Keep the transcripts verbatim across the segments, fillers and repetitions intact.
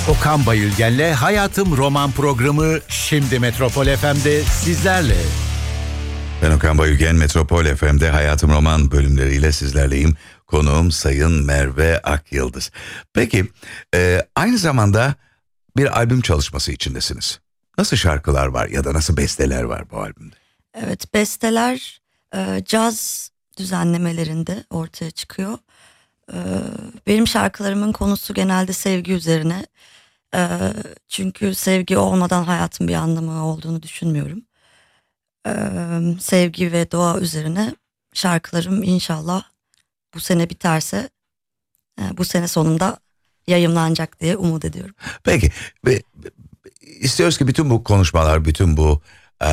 Okan Bayülgen'le Hayatım Roman programı şimdi Metropol F M'de sizlerle. Ben Okan Bayülgen, Metropol F M'de Hayatım Roman bölümleriyle sizlerleyim. Konuğum Sayın Merve Akyıldız. Peki, e, aynı zamanda bir albüm çalışması içindesiniz. Nasıl şarkılar var ya da nasıl besteler var bu albümde? Evet, besteler e, caz düzenlemelerinde ortaya çıkıyor. E, benim şarkılarımın konusu genelde sevgi üzerine. E, çünkü sevgi olmadan hayatın bir anlamı olduğunu düşünmüyorum. E, sevgi ve doğa üzerine şarkılarım inşallah bu sene biterse e, bu sene sonunda yayımlanacak diye umut ediyorum. Peki, ve istiyoruz ki bütün bu konuşmalar, bütün bu e,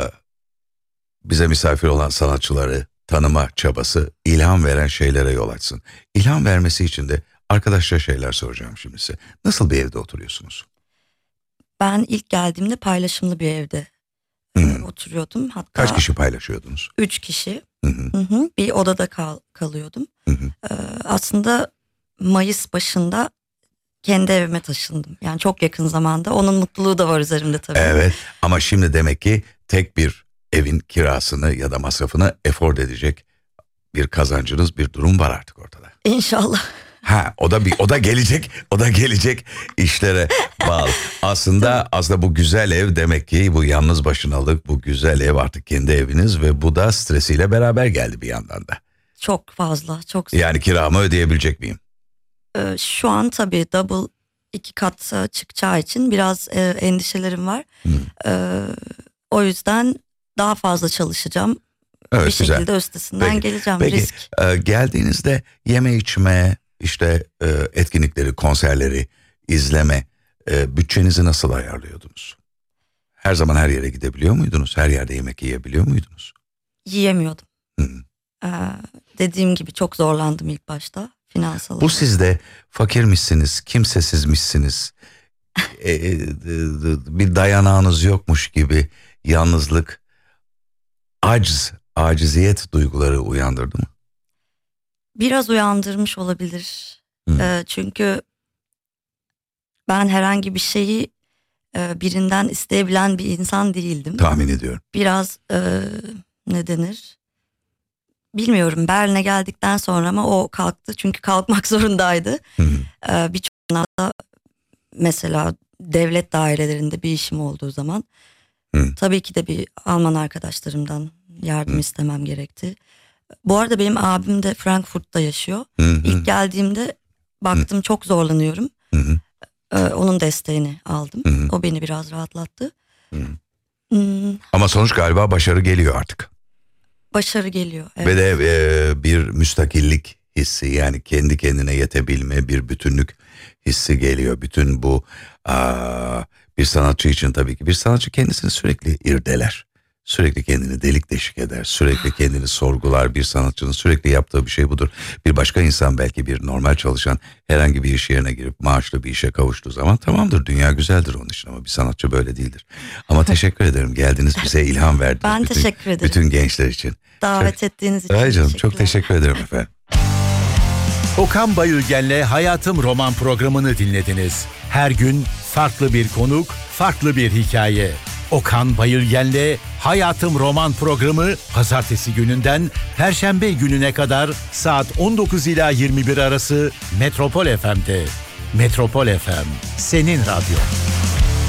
bize misafir olan sanatçıları tanıma çabası ilham veren şeylere yol açsın. İlham vermesi için de arkadaşça şeyler soracağım şimdi size. Nasıl bir evde oturuyorsunuz? Ben ilk geldiğimde paylaşımlı bir evde hmm. oturuyordum. Hatta kaç kişi paylaşıyordunuz? Üç kişi. Hı hı. Hı hı. Bir odada kal- kalıyordum. Hı hı. Ee, aslında Mayıs başında kendi evime taşındım. Yani çok yakın zamanda. Onun mutluluğu da var üzerimde tabii. Evet, ama şimdi demek ki tek bir evin kirasını ya da masrafını afford edecek bir kazancınız, bir durum var artık ortada. İnşallah. Ha, o da bir o da gelecek, o da gelecek işlere bağlı. Aslında aslında bu güzel ev demek ki bu yalnız başınalık, bu güzel ev artık kendi eviniz ve bu da stresiyle beraber geldi bir yandan da. Çok fazla, çok zor. Yani kiramı ödeyebilecek miyim? Ee, şu an tabii double iki kat çıkacağı için biraz e, endişelerim var. Ee, o yüzden daha fazla çalışacağım. Evet, bir güzel. şekilde üstesinden Peki, geleceğim. Peki, risk. E, geldiğinizde yeme içme, işte e, etkinlikleri, konserleri, izleme, e, bütçenizi nasıl ayarlıyordunuz? Her zaman her yere gidebiliyor muydunuz? Her yerde yemek yiyebiliyor muydunuz? Yiyemiyordum. Hı. Ee, dediğim gibi çok zorlandım ilk başta finansal olarak. Bu sizde fakirmişsiniz, kimsesizmişsiniz, e, e, e, bir dayanağınız yokmuş gibi yalnızlık, aciz, aciziyet duyguları uyandırdı mı? Biraz uyandırmış olabilir. E, çünkü ben herhangi bir şeyi e, birinden isteyebilen bir insan değildim. Tahmin ediyorum. Biraz e, ne denir? Bilmiyorum, Berlin'e geldikten sonra ama o kalktı. Çünkü kalkmak zorundaydı. E, Birçok da mesela devlet dairelerinde bir işim olduğu zaman Hı. tabii ki de bir Alman arkadaşlarımdan yardım Hı. istemem gerekti. Bu arada benim abim de Frankfurt'ta yaşıyor. Hı hı. İlk geldiğimde baktım hı. çok zorlanıyorum. Hı hı. Ee, onun desteğini aldım. Hı hı. O beni biraz rahatlattı. Hı. Hmm. Ama sonuç galiba başarı geliyor artık. Başarı geliyor. Evet. Ve de e, bir müstakillik hissi, yani kendi kendine yetebilme, bir bütünlük hissi geliyor. Bütün bu aa, bir sanatçı için tabii ki bir sanatçı kendisini sürekli irdeler. Sürekli kendini delik deşik eder, sürekli kendini sorgular. Bir sanatçının sürekli yaptığı bir şey budur. Bir başka insan belki bir normal çalışan herhangi bir iş yerine girip maaşlı bir işe kavuştuğu zaman tamamdır, dünya güzeldir onun için, ama bir sanatçı böyle değildir. Ama teşekkür ederim, geldiniz, bize ilham verdiniz. Ben bütün, teşekkür ederim. Bütün gençler için. Davet çok, ettiğiniz için ay canım, teşekkürler. çok teşekkür ederim efendim. Okan Bayülgen'le Hayatım Roman programını dinlediniz. Her gün farklı bir konuk, farklı bir hikaye. Okan Bayülgen'le Hayatım Roman programı pazartesi gününden perşembe gününe kadar saat on dokuz ila yirmi bir arası Metropol F M'de. Metropol F M, senin radyo.